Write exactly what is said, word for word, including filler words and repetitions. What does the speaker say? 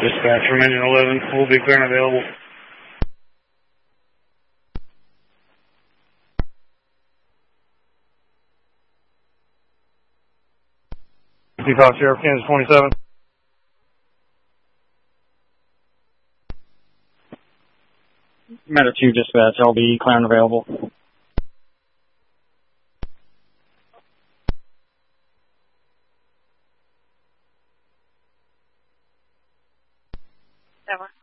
Dispatch from engine eleven will be clear and available. Peacock Sheriff, Kansas twenty-seven. Matter two dispatch, L B, clear and available. Over.